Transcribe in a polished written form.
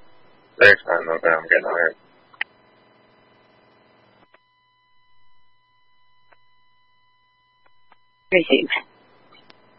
Thanks, man. Okay, I'm getting tired. Appreciate you, man.